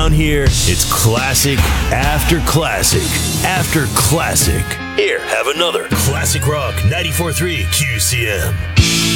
Around here, it's classic after classic after classic. Here, have another Classic Rock 94.3 QCM.